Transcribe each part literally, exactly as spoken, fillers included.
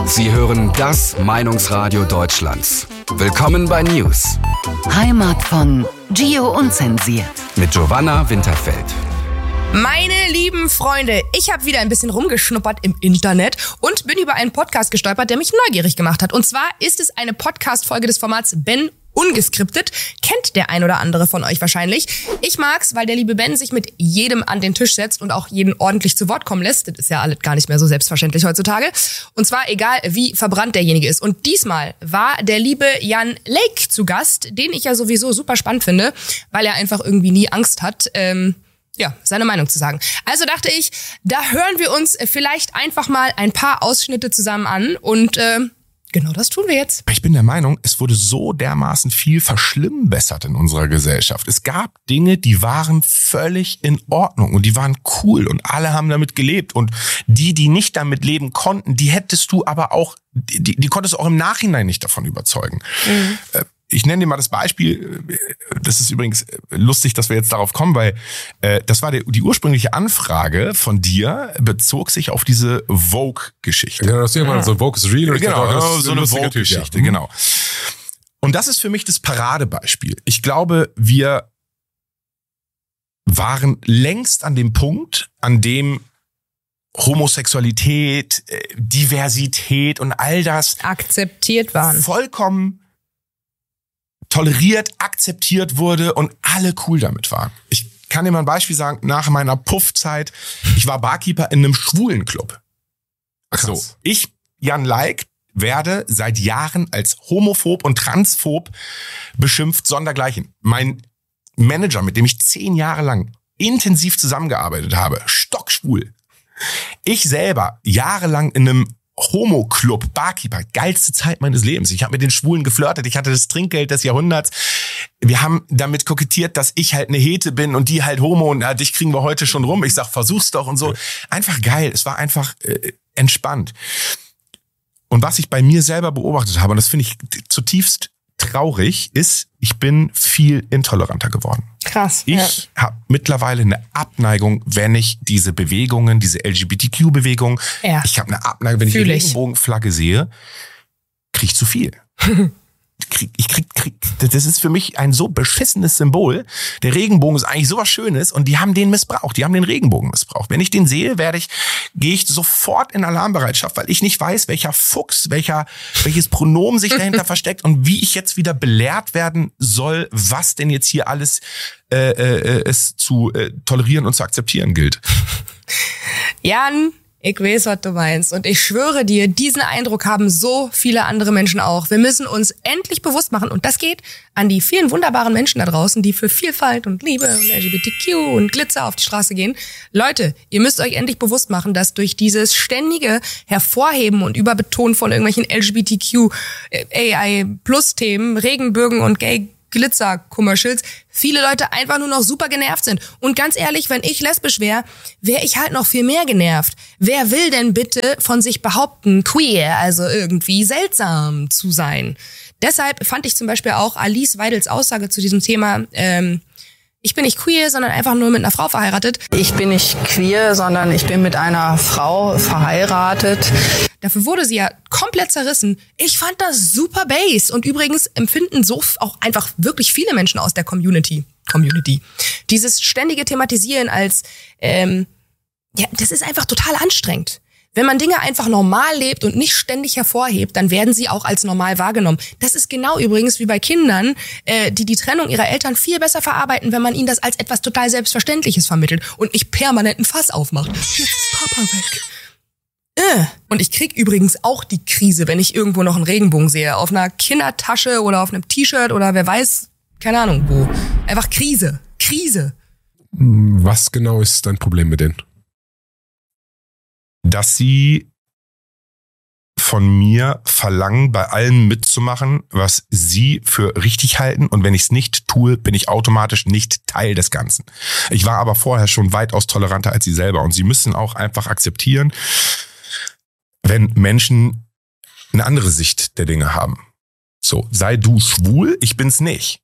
Sie hören das Meinungsradio Deutschlands. Willkommen bei News. Heimat von Gio Unzensiert. Mit Giovanna Winterfeld. Meine lieben Freunde, ich habe wieder ein bisschen rumgeschnuppert im Internet und bin über einen Podcast gestolpert, der mich neugierig gemacht hat. Und zwar ist es eine Podcast-Folge des Formats Ben Ungeskriptet. Kennt der ein oder andere von euch wahrscheinlich. Ich mag's, weil der liebe Ben sich mit jedem an den Tisch setzt und auch jeden ordentlich zu Wort kommen lässt. Das ist ja alles gar nicht mehr so selbstverständlich heutzutage. Und zwar egal, wie verbrannt derjenige ist. Und diesmal war der liebe Jan Lake zu Gast, den ich ja sowieso super spannend finde, weil er einfach irgendwie nie Angst hat, ähm, ja, seine Meinung zu sagen. Also dachte ich, da hören wir uns vielleicht einfach mal ein paar Ausschnitte zusammen an und äh, genau das tun wir jetzt. Ich bin der Meinung, es wurde so dermaßen viel verschlimmbessert in unserer Gesellschaft. Es gab Dinge, die waren völlig in Ordnung und die waren cool und alle haben damit gelebt. Und die, die nicht damit leben konnten, die hättest du aber auch, die, die konntest du auch im Nachhinein nicht davon überzeugen. Mhm. Ich nenne dir mal das Beispiel, das ist übrigens lustig, dass wir jetzt darauf kommen, weil äh, das war die, die ursprüngliche Anfrage von dir, bezog sich auf diese Vogue-Geschichte. Ja, das ist immer so Vogue is real. Genau, das ist so eine Vogue-Geschichte, ja. Genau. Und das ist für mich das Paradebeispiel. Ich glaube, wir waren längst an dem Punkt, an dem Homosexualität, Diversität und all das akzeptiert waren. Vollkommen toleriert, akzeptiert wurde und alle cool damit waren. Ich kann dir mal ein Beispiel sagen, nach meiner Puffzeit, ich war Barkeeper in einem schwulen Club. So, ich, Jan Lake, werde seit Jahren als homophob und transphob beschimpft, sondergleichen. Mein Manager, mit dem ich zehn Jahre lang intensiv zusammengearbeitet habe, stockschwul. Ich selber jahrelang in einem Homo-Club, Barkeeper, geilste Zeit meines Lebens. Ich habe mit den Schwulen geflirtet, ich hatte das Trinkgeld des Jahrhunderts. Wir haben damit kokettiert, dass ich halt eine Hete bin und die halt Homo und ja, dich kriegen wir heute schon rum. Ich sag, versuch's doch und so. Einfach geil, es war einfach äh, entspannt. Und was ich bei mir selber beobachtet habe, und das finde ich zutiefst traurig, ist, ich bin viel intoleranter geworden. Krass. Ich ja. habe mittlerweile eine Abneigung, wenn ich diese Bewegungen, diese L G B T Q-Bewegung, ja. ich habe eine Abneigung, wenn Fühl ich die Regenbogenflagge sehe, krieg ich zu viel. Krieg, ich krieg, krieg, das ist für mich ein so beschissenes Symbol. Der Regenbogen ist eigentlich sowas Schönes und die haben den missbraucht. Die haben den Regenbogen missbraucht. Wenn ich den sehe, werde ich, gehe ich sofort in Alarmbereitschaft, weil ich nicht weiß, welcher Fuchs, welcher, welches Pronomen sich dahinter versteckt und wie ich jetzt wieder belehrt werden soll, was denn jetzt hier alles äh, äh, es zu äh, tolerieren und zu akzeptieren gilt. Jan, ich weiß, was du meinst. Und ich schwöre dir, diesen Eindruck haben so viele andere Menschen auch. Wir müssen uns endlich bewusst machen. Und das geht an die vielen wunderbaren Menschen da draußen, die für Vielfalt und Liebe und L G B T Q und Glitzer auf die Straße gehen. Leute, ihr müsst euch endlich bewusst machen, dass durch dieses ständige Hervorheben und Überbetonen von irgendwelchen L G B T Q, A I Plus Themen, Regenbögen und Gay Glitzer-Commercials, viele Leute einfach nur noch super genervt sind. Und ganz ehrlich, wenn ich lesbisch wäre, wäre ich halt noch viel mehr genervt. Wer will denn bitte von sich behaupten, queer, also irgendwie seltsam zu sein? Deshalb fand ich zum Beispiel auch Alice Weidels Aussage zu diesem Thema, ähm, ich bin nicht queer, sondern einfach nur mit einer Frau verheiratet. Ich bin nicht queer, sondern ich bin mit einer Frau verheiratet. Dafür wurde sie ja komplett zerrissen. Ich fand das super bass. Und übrigens empfinden so auch einfach wirklich viele Menschen aus der Community, Community, dieses ständige Thematisieren als, ähm, ja, das ist einfach total anstrengend. Wenn man Dinge einfach normal lebt und nicht ständig hervorhebt, dann werden sie auch als normal wahrgenommen. Das ist genau übrigens wie bei Kindern, äh, die die Trennung ihrer Eltern viel besser verarbeiten, wenn man ihnen das als etwas total Selbstverständliches vermittelt und nicht permanent ein Fass aufmacht. Jetzt ist Papa weg. Äh. Und ich krieg übrigens auch die Krise, wenn ich irgendwo noch einen Regenbogen sehe. Auf einer Kindertasche oder auf einem T-Shirt oder wer weiß, keine Ahnung wo. Einfach Krise. Krise. Was genau ist dein Problem mit denen? Dass sie von mir verlangen, bei allem mitzumachen, was sie für richtig halten. Und wenn ich es nicht tue, bin ich automatisch nicht Teil des Ganzen. Ich war aber vorher schon weitaus toleranter als sie selber. Und sie müssen auch einfach akzeptieren, wenn Menschen eine andere Sicht der Dinge haben. So, sei du schwul, ich bin's nicht.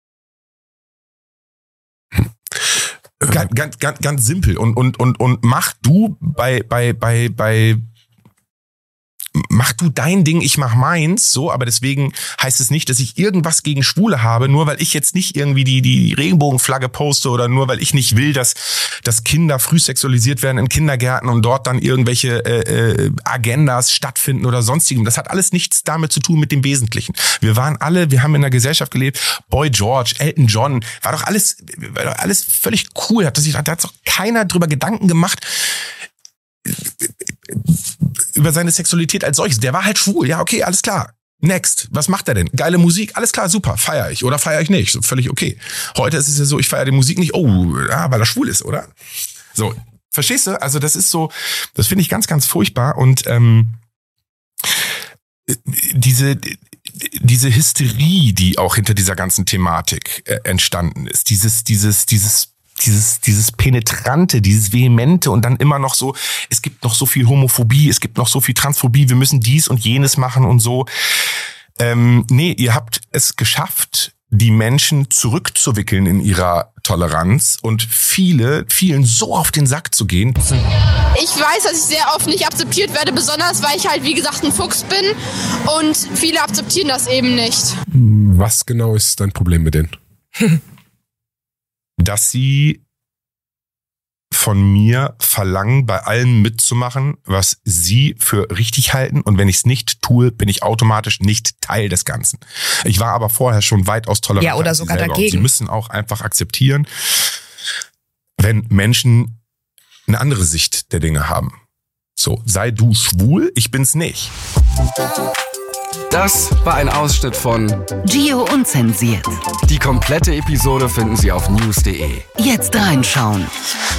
Ganz, ganz, ganz, ganz simpel. Und, und, und, und mach du bei, bei, bei, bei mach du dein Ding, ich mach meins, so, aber deswegen heißt es nicht, dass ich irgendwas gegen Schwule habe, nur weil ich jetzt nicht irgendwie die, die Regenbogenflagge poste oder nur weil ich nicht will, dass, dass Kinder früh sexualisiert werden in Kindergärten und dort dann irgendwelche äh, äh, Agendas stattfinden oder sonstigem. Das hat alles nichts damit zu tun mit dem Wesentlichen. Wir waren alle, wir haben in einer Gesellschaft gelebt, Boy George, Elton John, war doch alles, war doch alles völlig cool. Hat sich, da hat doch keiner drüber Gedanken gemacht, über seine Sexualität als solches. Der war halt schwul. Ja, okay, alles klar. Next. Was macht er denn? Geile Musik? Alles klar, super. Feiere ich oder feiere ich nicht? So, völlig okay. Heute ist es ja so, ich feiere die Musik nicht. Oh, ja, weil er schwul ist, oder? So, verstehst du? Also das ist so, das finde ich ganz, ganz furchtbar. Und ähm, diese diese Hysterie, die auch hinter dieser ganzen Thematik äh, entstanden ist, dieses dieses dieses Dieses, dieses Penetrante, dieses Vehemente und dann immer noch so, es gibt noch so viel Homophobie, es gibt noch so viel Transphobie, wir müssen dies und jenes machen und so. Ähm, nee, ihr habt es geschafft, die Menschen zurückzuwickeln in ihrer Toleranz und viele, vielen so auf den Sack zu gehen. Ich weiß, dass ich sehr oft nicht akzeptiert werde, besonders weil ich halt, wie gesagt, ein Fuchs bin und viele akzeptieren das eben nicht. Was genau ist dein Problem mit denen? Dass sie von mir verlangen, bei allem mitzumachen, was sie für richtig halten. Und wenn ich es nicht tue, bin ich automatisch nicht Teil des Ganzen. Ich war aber vorher schon weitaus tolerant. Ja, oder sogar selber. dagegen. Und sie müssen auch einfach akzeptieren, wenn Menschen eine andere Sicht der Dinge haben. So, sei du schwul, ich bin's nicht. Das war ein Ausschnitt von Gio Unzensiert. Die komplette Episode finden Sie auf news punkt de. Jetzt reinschauen.